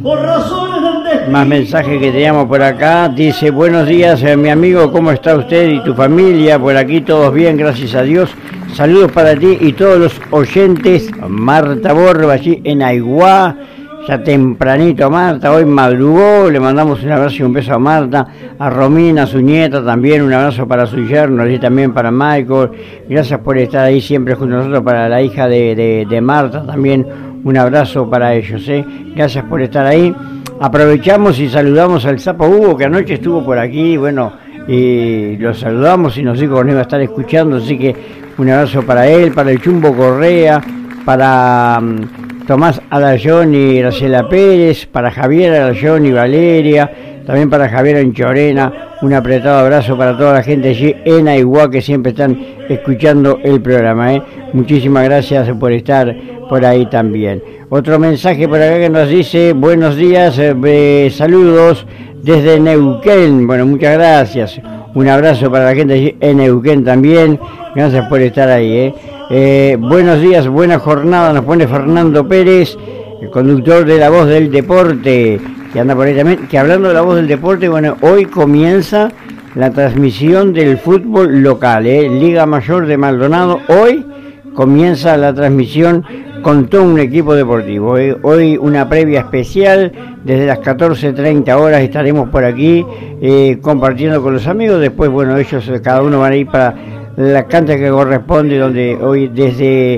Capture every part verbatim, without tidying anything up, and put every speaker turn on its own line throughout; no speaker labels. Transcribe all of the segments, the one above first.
por razones del destino.
Más mensajes que teníamos por acá. Dice, buenos días, eh, mi amigo, ¿cómo está usted y tu familia? Por aquí todos bien, gracias a Dios. Saludos para ti y todos los oyentes. Marta Borba, allí en Aiguá. Ya tempranito Marta, hoy madrugó, le mandamos un abrazo y un beso a Marta, a Romina, su nieta también, un abrazo para su yerno, y también para Michael, gracias por estar ahí siempre junto a nosotros, para la hija de, de, de Marta también, un abrazo para ellos, ¿eh? Gracias por estar ahí. Aprovechamos y saludamos al Sapo Hugo, que anoche estuvo por aquí, bueno, y lo saludamos y nos dijo que nos iba a estar escuchando, así que un abrazo para él, para el Chumbo Correa, para Tomás Alayón y Graciela Pérez, para Javier Alayón y Valeria, también para Javier Anchorena, un apretado abrazo para toda la gente allí en Aiguá que siempre están escuchando el programa, ¿eh? Muchísimas gracias por estar por ahí también. Otro mensaje por acá que nos dice, buenos días, eh, saludos desde Neuquén, bueno, muchas gracias, un abrazo para la gente allí en Neuquén también, gracias por estar ahí, ¿eh? Eh, buenos días, buena jornada, nos pone Fernando Pérez, el conductor de La Voz del Deporte, que anda por ahí también, que hablando de La Voz del Deporte, bueno, hoy comienza la transmisión del fútbol local, ¿eh? Liga Mayor de Maldonado, hoy comienza la transmisión con todo un equipo deportivo, ¿eh? Hoy una previa especial, desde las catorce treinta horas estaremos por aquí eh, compartiendo con los amigos, después, bueno, ellos cada uno van a ir para la cancha que corresponde, donde hoy desde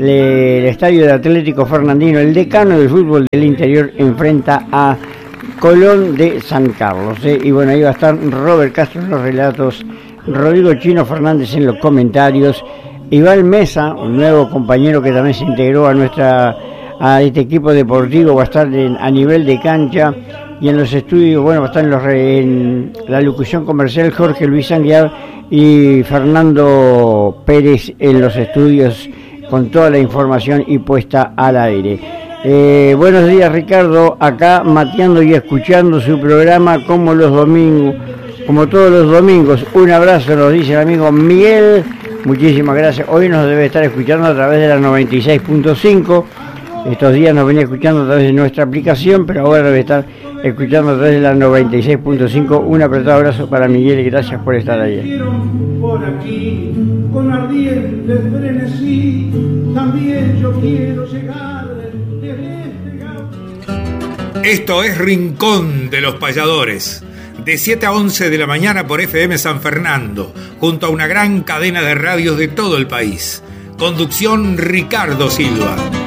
el estadio de Atlético Fernandino, el decano del fútbol del interior enfrenta a Colón de San Carlos, ¿eh? Y bueno, ahí va a estar Robert Castro en los relatos, Rodrigo Chino Fernández en los comentarios, Iván Mesa, un nuevo compañero que también se integró a nuestra a este equipo deportivo, va a estar en, a nivel de cancha, y en los estudios, bueno, va a estar en, los, en la locución comercial Jorge Luis Anguiar y Fernando Pérez en los estudios con toda la información y puesta al aire. Eh, buenos días, Ricardo, acá mateando y escuchando su programa como los domingos, como todos los domingos. Un abrazo, nos dice el amigo Miguel, muchísimas gracias. Hoy nos debe estar escuchando a través de la noventa y seis punto cinco. Estos días nos venía escuchando a través de nuestra aplicación, pero ahora debe estar escuchando a través de la noventa y seis punto cinco. Un apretado abrazo para Miguel y gracias por estar ahí.
Por aquí, con ardiente frenesí, también yo quiero llegar desde este gaucho.
Esto es Rincón de los Payadores, de siete a once de la mañana por F M San Fernando, junto a una gran cadena de radios de todo el país. Conducción Ricardo Silva.